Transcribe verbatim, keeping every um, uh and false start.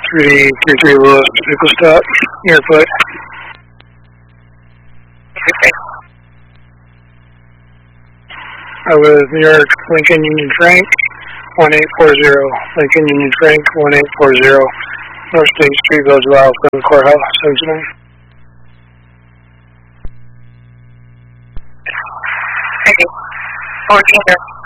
three three three Lewis, vehicle stop, near foot. I was New York, Lincoln Union Frank, one eight four zero. Lincoln Union Frank, one eight four zero. North State Street, Village of Alpha, Courthouse, seventy-nine. Thank you. fourteen.